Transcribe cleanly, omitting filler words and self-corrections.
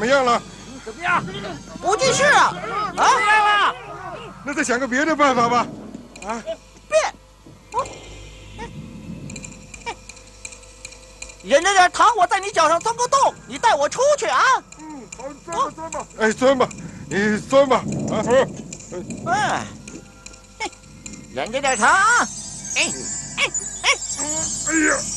么样了？ 怎么样？ 不记事啊！ 怎么样了？ 那再想个别的办法吧。啊， 忍着点糖，我在你脚上钻个洞，你带我出去啊！ 好，钻吧。哎，钻吧，你钻吧。啊， 嗯，忍着点糖啊！哎。 哎呀！